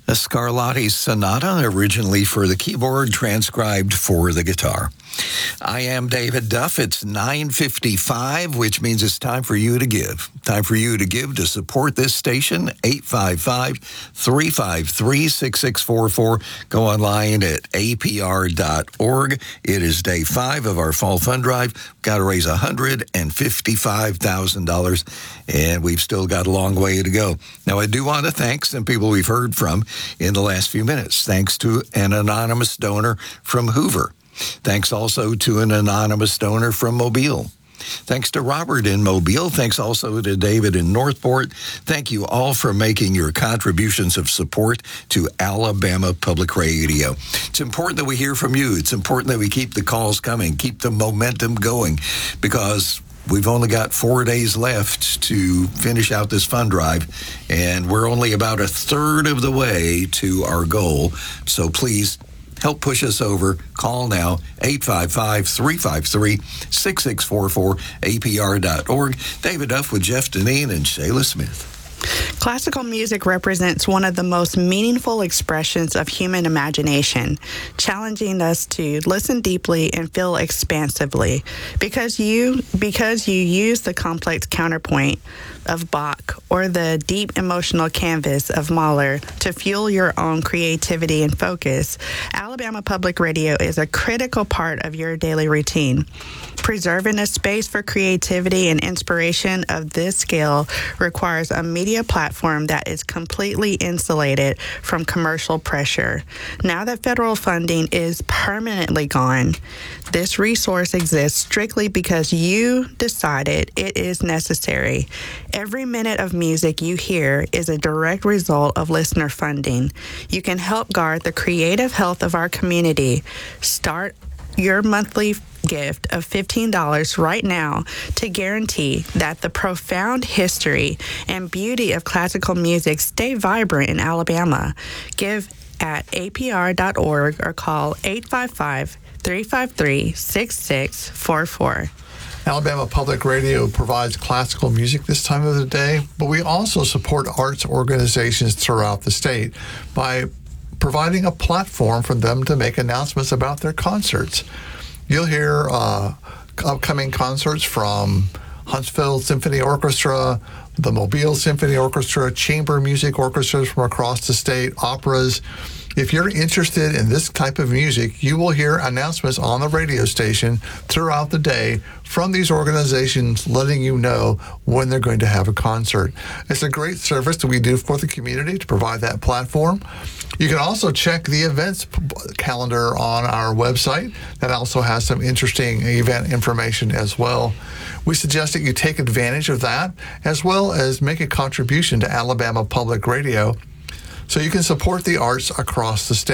A Scarlatti Sonata, originally for the keyboard, transcribed for the guitar. I am David Duff. It's 9:55, which means it's time for you to give. Time for you to give to support this station, 855-353-6644. Go online at apr.org. It is day 5 of our fall fund drive. We've got to raise $155,000, and we've still got a long way to go. Now, I do want to thank some people we've heard from in the last few minutes. Thanks to an anonymous donor from Hoover. Thanks also to an anonymous donor from Mobile. Thanks to Robert in Mobile. Thanks also to David in Northport. Thank you all for making your contributions of support to Alabama Public Radio. It's important that we hear from you. It's important that we keep the calls coming, keep the momentum going, because we've only got 4 days left to finish out this fund drive, and we're only about a third of the way to our goal. So please help push us over. Call now, 855-353-6644, apr.org. David Duff with Jeff Deneen and Shayla Smith. Classical music represents one of the most meaningful expressions of human imagination, challenging us to listen deeply and feel expansively. Because you use the complex counterpoint of Bach or the deep emotional canvas of Mahler to fuel your own creativity and focus, Alabama Public Radio is a critical part of your daily routine. Preserving a space for creativity and inspiration of this scale requires a media platform that is completely insulated from commercial pressure. Now that federal funding is permanently gone, this resource exists strictly because you decided it is necessary. Every minute of music you hear is a direct result of listener funding. You can help guard the creative health of our community. Start your monthly gift of $15 right now to guarantee that the profound history and beauty of classical music stay vibrant in Alabama. Give at apr.org or call 855-353-6644. Alabama Public Radio provides classical music this time of the day, but we also support arts organizations throughout the state by providing a platform for them to make announcements about their concerts. You'll hear upcoming concerts from Huntsville Symphony Orchestra, the Mobile Symphony Orchestra, chamber music orchestras from across the state, operas. If you're interested in this type of music, you will hear announcements on the radio station throughout the day from these organizations letting you know when they're going to have a concert. It's a great service that we do for the community to provide that platform. You can also check the events calendar on our website. That also has some interesting event information as well. We suggest that you take advantage of that, as well as make a contribution to Alabama Public Radio so you can support the arts across the state.